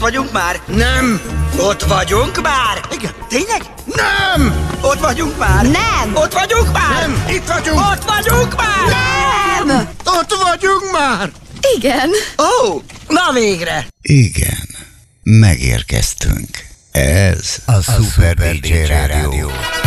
vagyunk már? Nem! Ott vagyunk már? Igen. Tényleg? Nem! Ott vagyunk már? Nem! Ott vagyunk már? Nem! Itt vagyunk! Ott vagyunk már? Nem! Ott vagyunk már! Igen. Ó, na végre! Igen, megérkeztünk. Ez a Super DJ Rádió.